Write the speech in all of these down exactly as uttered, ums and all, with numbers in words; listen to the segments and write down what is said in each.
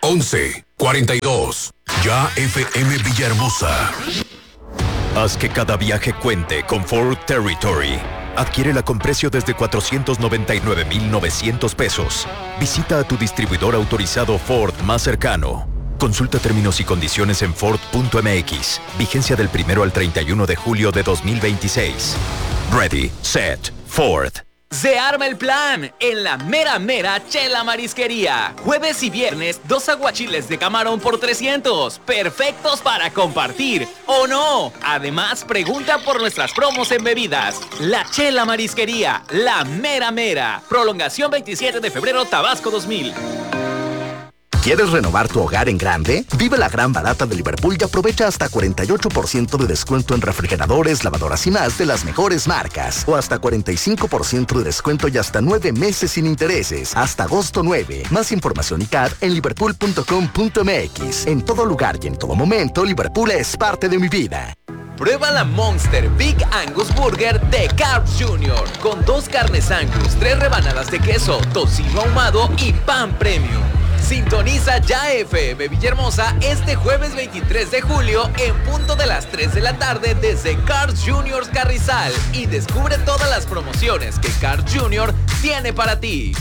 once cuarenta y dos. Ya F M Villahermosa. Haz que cada viaje cuente con Ford Territory. Adquiérela con precio desde cuatrocientos noventa y nueve mil novecientos pesos. Visita a tu distribuidor autorizado Ford más cercano. Consulta términos y condiciones en Ford punto M X. Vigencia del primero al treinta y uno de julio de dos mil veintiséis. Ready, set, Ford. Se arma el plan en la mera mera Chela Marisquería. Jueves y viernes, dos aguachiles de camarón por trescientos. Perfectos para compartir, ¿o no? Además, pregunta por nuestras promos en bebidas. La Chela Marisquería, la mera mera. Prolongación veintisiete de febrero, Tabasco dos mil. ¿Quieres renovar tu hogar en grande? Vive la gran barata de Liverpool y aprovecha hasta cuarenta y ocho por ciento de descuento en refrigeradores, lavadoras y más de las mejores marcas. O hasta cuarenta y cinco por ciento de descuento y hasta nueve meses sin intereses. Hasta agosto nueve. Más información y C A D en liverpool punto com punto m x. En todo lugar y en todo momento, Liverpool es parte de mi vida. Prueba la Monster Big Angus Burger de Carl's junior Con dos carnes Angus, tres rebanadas de queso, tocino ahumado y pan premium. Sintoniza ya F M Villahermosa este jueves veintitrés de julio en punto de las tres de la tarde desde Carl's junior Carrizal y descubre todas las promociones que Carl's junior tiene para ti.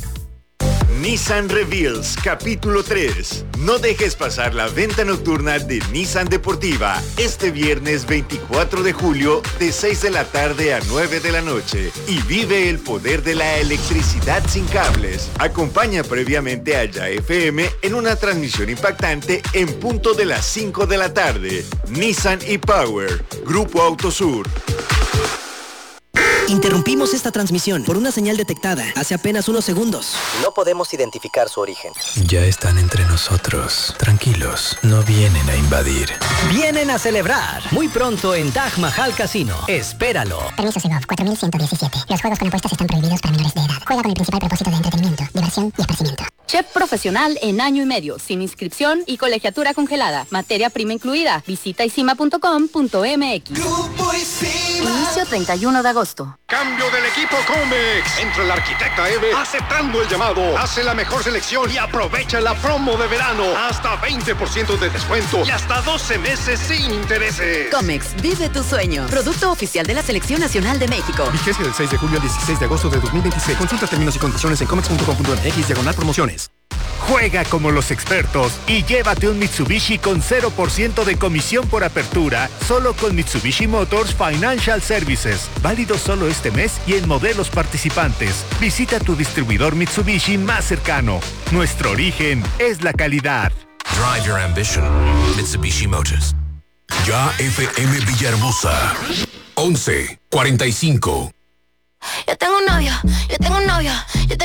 Nissan Reveals, capítulo tres. No dejes pasar la venta nocturna de Nissan Deportiva este viernes veinticuatro de julio de seis de la tarde a nueve de la noche y vive el poder de la electricidad sin cables. Acompaña previamente a Ya F M en una transmisión impactante en punto de las cinco de la tarde. Nissan e-Power, Grupo Autosur. Interrumpimos esta transmisión por una señal detectada hace apenas unos segundos. No podemos identificar su origen. Ya están entre nosotros. Tranquilos, no vienen a invadir. Vienen a celebrar. Muy pronto en Taj Mahal Casino. Espéralo. Permiso Segov cuatro mil ciento diecisiete. Los juegos con apuestas están prohibidos para menores de edad. Juega con el principal propósito de entretenimiento, diversión y esparcimiento. Chef profesional en año y medio, sin inscripción y colegiatura congelada. Materia prima incluida. Visita isima punto com punto m x. Grupo Isima. Inicio treinta y uno de agosto. Cambio del equipo Comex. Entra el arquitecta Eve aceptando el llamado. Hace la mejor selección y aprovecha la promo de verano. Hasta veinte por ciento de descuento y hasta doce meses sin intereses. Comex, vive tu sueño. Producto oficial de la Selección Nacional de México. Vigencia del seis de julio al dieciséis de agosto de dos mil veintiséis. Consulta términos y condiciones en comex punto com punto m x diagonal promociones. Juega como los expertos y llévate un Mitsubishi con cero por ciento de comisión por apertura, solo con Mitsubishi Motors Financial Services. Válido solo este mes y en modelos participantes. Visita tu distribuidor Mitsubishi más cercano. Nuestro origen es la calidad. Drive your ambition. Mitsubishi Motors. Ya F M Villahermosa. once cuarenta y cinco. Yo tengo un novio, yo tengo un novio, yo tengo